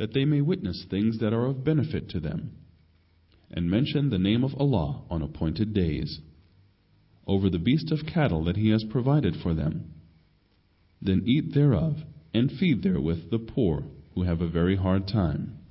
that they may witness things that are of benefit to them, and mention the name of Allah on appointed days, over the beast of cattle that He has provided for them. Then eat thereof, and feed therewith the poor who have a very hard time.